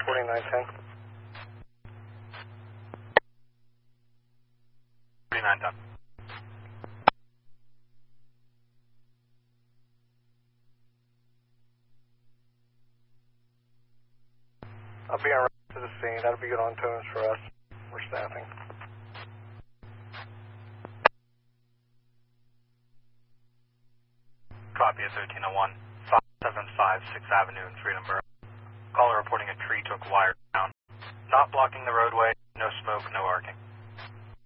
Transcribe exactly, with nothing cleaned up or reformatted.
forty-nine ten. forty-nine ten. I'll be on route to the scene. That'll be good on tones for us. We're staffing. Copy at thirteen oh one, five seven five sixth Avenue in Freedom Borough. Caller reporting a tree took wire down. Not blocking the roadway, no smoke, no arc.